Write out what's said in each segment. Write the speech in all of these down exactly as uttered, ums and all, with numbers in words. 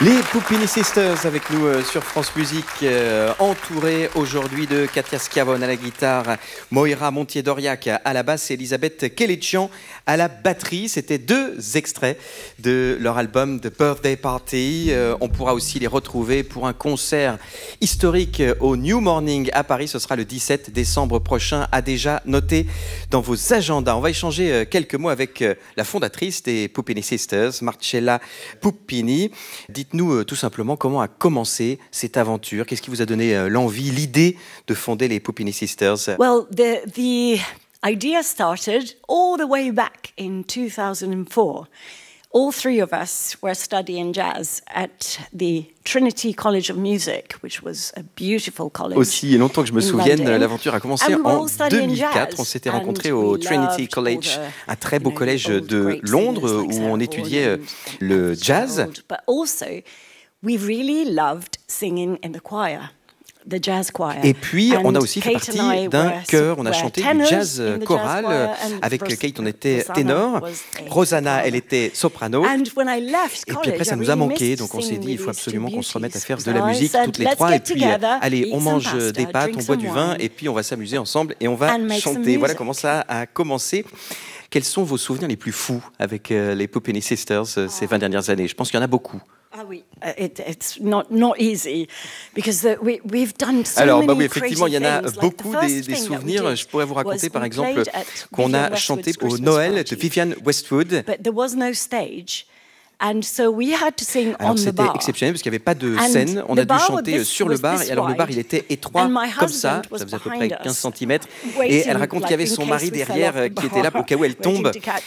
Les Puppini Sisters avec nous euh, sur France Musique, euh, entourés aujourd'hui de Katia Schiavone à la guitare, Moira Montier-Doriac à la basse et Elisabeth Kelletchian à la batterie. C'était deux extraits de leur album The Birthday Party. Euh, on pourra aussi les retrouver pour un concert historique au New Morning à Paris. Ce sera le dix-sept décembre prochain, à déjà noter dans vos agendas. On va échanger euh, quelques mots avec euh, la fondatrice des Puppini Sisters, Marcella Puppini. Dites-nous euh, tout simplement comment a commencé cette aventure. Qu'est-ce qui vous a donné euh, l'envie, l'idée de fonder les Puppini Sisters? Well, the, the idea started all the way back in two thousand four. All three of us were studying jazz at the Trinity College of Music, which was a beautiful college. Aussi longtemps que je me souvienne, l'aventure a commencé en deux mille quatre. On s'était rencontrés au Trinity College, un très beau collège de Londres où on étudiait le jazz. But also, we really loved singing in the choir. The jazz choir. Et puis, on a aussi fait partie d'un chœur. On a chanté du jazz choral. Avec Kate, on était ténor. Rosanna, elle était soprano. Et puis après, ça nous a manqué. Donc, on s'est dit, il faut absolument qu'on se remette à faire de la musique toutes les trois. Et puis, allez, on mange des pâtes, on boit du vin. Et puis, on va s'amuser ensemble et on va chanter. Voilà comment ça a commencé. Quels sont vos souvenirs les plus fous avec les Puppini Sisters ces vingt dernières années? Je pense qu'il y en a beaucoup. Ah oui, it, it's not not easy because uh, we we've done so Alors, many bah oui, effectivement, il y en a things. beaucoup Like des, des souvenirs. Je pourrais vous raconter, par exemple, qu'on a chanté au Noël de Vivienne Westwood. But there was no stage. And so we had to sing alors on the c'était bar. exceptionnel parce qu'il n'y avait pas de scène. On a dû chanter sur le bar. Et alors le bar, il était étroit comme ça. Ça faisait à peu près quinze centimètres. Et elle raconte qu'il y avait son mari derrière qui était là pour qu'elle elle tombe.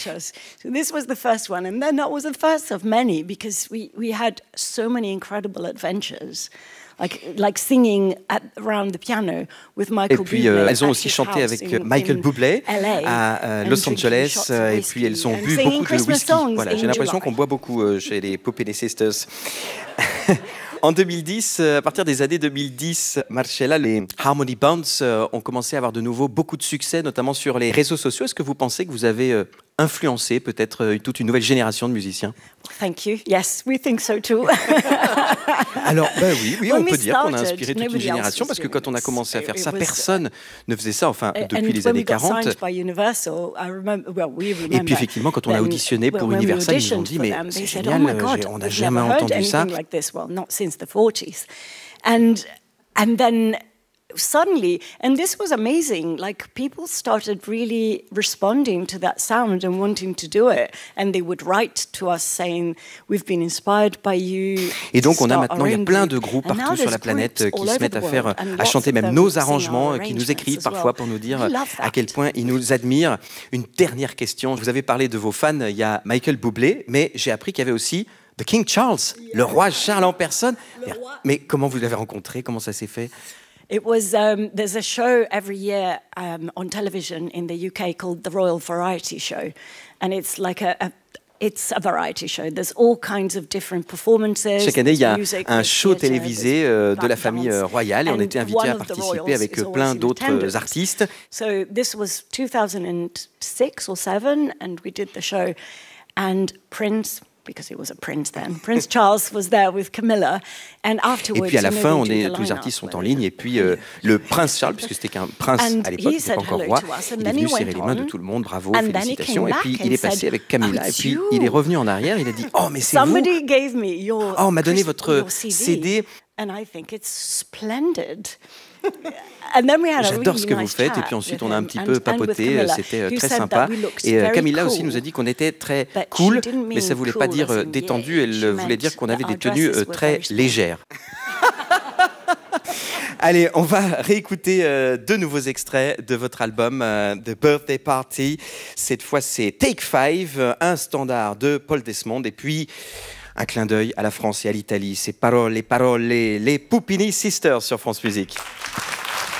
So this was the first one. And then that was the first of many because we, we had so many incredible adventures. Like, like singing at, around the piano with Michael et puis euh, elles ont aussi chanté avec in, Michael Bublé à euh, Los Angeles et puis elles ont bu beaucoup de whisky. Voilà, j'ai l'impression qu'on boit beaucoup euh, chez les Puppini Sisters. En deux mille dix, à partir des années deux mille dix, Marcella, les Harmony Bands ont commencé à avoir de nouveau beaucoup de succès, notamment sur les réseaux sociaux. Est-ce que vous pensez que vous avez influencé peut-être toute une nouvelle génération de musiciens? Thank you. Yes, we think so too. Alors, bah oui, oui, on peut dire qu'on a inspiré toute une génération parce que quand on a commencé à faire ça, personne ne faisait ça, enfin, depuis les années quarante. Et puis effectivement, quand on a auditionné pour Universal, ils nous ont dit, mais c'est génial, on n'a jamais entendu ça. And and then suddenly, and this was amazing, like people started really responding to that sound and wanting to do it, and they would write to us saying, we've been inspired by you. Et donc on a maintenant, il y a plein de groupes partout sur la planète qui se mettent à faire, à chanter même nos arrangements, qui nous écrivent parfois pour nous dire à quel point ils nous admirent. Une dernière question, vous avez parlé de vos fans, il y a Michael Bublé, mais j'ai appris qu'il y avait aussi The King Charles, le roi Charles en personne. Mais comment vous l'avez rencontré? Comment ça s'est fait? It was, um, there's a show every year um, on television in the U K called the Royal Variety Show. And it's like a, a It's a variety show. There's all kinds of different performances. Chaque année, il y a un show télévisé euh, de la famille royale et on était invités à participer avec plein d'autres artistes. So this was two thousand six or seven and we did the show and Prince, because he was a prince then. Prince Charles was there with Camilla, and afterwards. Et puis à la fin, on est, tous les artistes sont en ligne, et puis euh, le prince Charles, puisque c'était qu'un prince à l'époque, il n'était pas encore roi, il est venu serrer les mains de tout le monde, bravo, félicitations, et puis il est passé avec Camilla, et puis il est revenu en arrière, il a dit, oh mais c'est vous. Oh, on m'a donné votre C D. And I think it's splendid. J'adore ce que vous faites et puis ensuite on a un petit peu papoté, c'était très sympa. Et Camilla aussi nous a dit qu'on était très cool, mais ça ne voulait pas dire détendu, elle voulait dire qu'on avait des tenues très légères. Allez, on va réécouter euh, deux nouveaux extraits de votre album euh, The Birthday Party. Cette fois c'est Take Five, un standard de Paul Desmond et puis un clin d'œil à la France et à l'Italie. C'est Parole, les paroles, les, les Puppini Sisters sur France Musique.